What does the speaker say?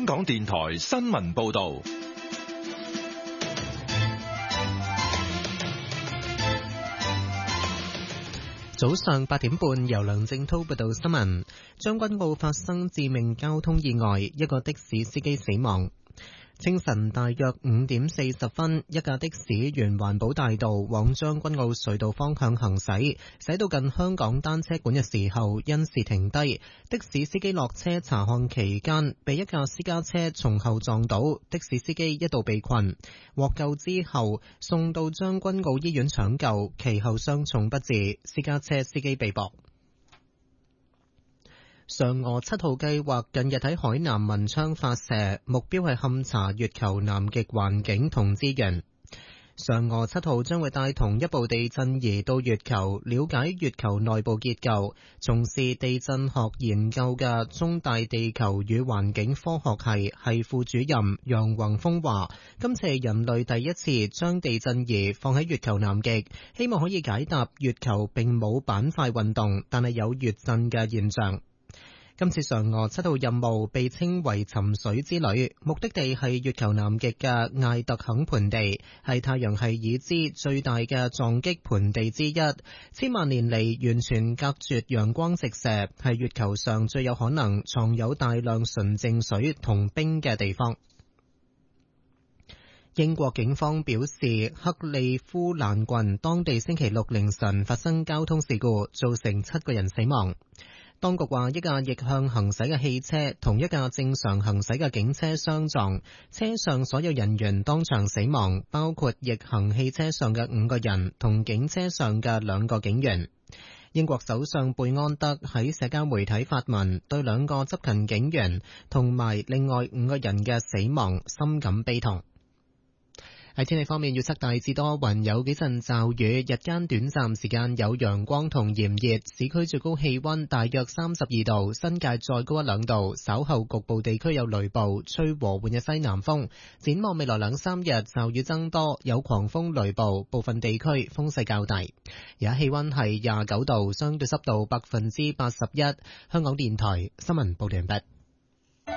香港電台新聞報道。 早上8點半，由梁正濤報道新聞。將軍澳發生致命交通意外，一個的士司機死亡。清晨大約5點40分，一架的士沿環保大道往將軍澳隧道方向行駛，駛到近香港單車館嘅時候，因事停低。的士司機落車查看期間，被一架私家車從後撞倒，的士司機一度被困，獲救之後送到將軍澳醫院搶救，其後傷重不治，私家車司機被捕。嫦娥7號計劃近日喺海南文昌發射，目標係勘察月球南極環境同資源。嫦娥7號將會帶同一部地震儀到月球，了解月球內部結構。從事地震學研究嘅中大地球與環境科學系副主任楊宏峰話，今次係人類第一次將地震儀放喺月球南極，希望可以解答月球並冇板塊運動，但係有月震嘅現象。今次嫦娥7號任務被稱為尋水之旅，目的地係月球南極嘅艾特肯盆地，係太陽系已知最大嘅撞擊盆地之一，千萬年嚟完全隔絕陽光直射，係月球上最有可能藏有大量純淨水同冰嘅地方。英國警方表示，克利夫蘭郡當地星期六凌晨發生交通事故，造成7個人死亡。當局話，一架逆向行駛嘅汽車同一架正常行駛嘅警車相撞，車上所有人員當場死亡，包括逆行汽車上嘅5個人同警車上嘅2個警員。英國首相貝安德喺社交媒體發文，對2個執勤警員同埋另外5個人嘅死亡深感悲痛。喺天氣方面，預測大致多雲，有幾陣驟雨，日間短暫時間有陽光同炎熱，市區最高氣溫大約32度，新界再高1-2度，稍後局部地區有雷暴，吹和緩嘅西南風。展望未來2-3日，驟雨增多，有狂風雷暴，部分地區風勢較大。而家氣溫係29度，相對濕度81%。香港電台新聞報道完畢。